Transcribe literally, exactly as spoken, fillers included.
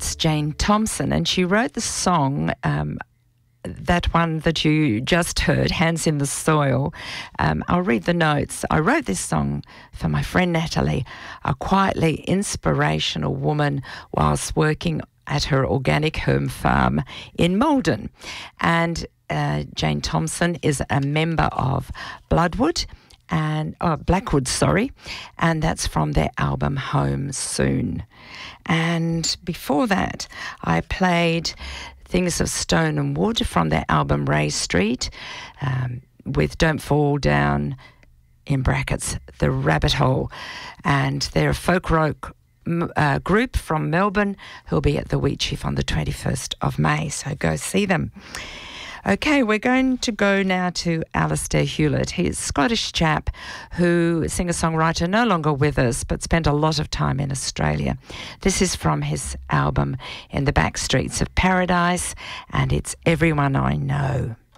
That's Jane Thompson, and she wrote the song, um, that one that you just heard, Hands in the Soil. Um, I'll read the notes. I wrote this song for my friend Natalie, a quietly inspirational woman whilst working at her organic home farm in Malden. And uh, Jane Thompson is a member of Bloodwood and oh, Blackwood, sorry, and that's from their album Home Soon. And before that, I played Things of Stone and Wood from their album Ray Street, um, with Don't Fall Down, in brackets, The Rabbit Hole. And they're a folk rock uh, group from Melbourne who'll be at the Wheat Chief on the twenty-first of May, so go see them. Okay, we're going to go now to Alistair Hewlett. He's a Scottish chap who, singer-songwriter, no longer with us, but spent a lot of time in Australia. This is from his album In the Back Streets of Paradise, and it's Everyone I Know.